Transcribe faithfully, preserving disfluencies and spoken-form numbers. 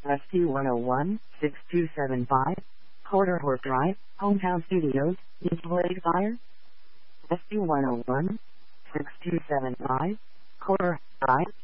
S T one oh one, six two seven five, Quarterhorse Drive, Hometown Studios, East Lakeshire. S T one oh one, six two seven five, Quarterhorse Drive,